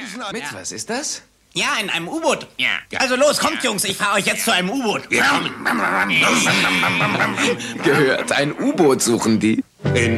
Mit was ist das? Ja, in einem U-Boot. Ja. Also los, kommt, Jungs, ich fahre euch jetzt zu einem U-Boot. Gehört, ein U-Boot suchen die.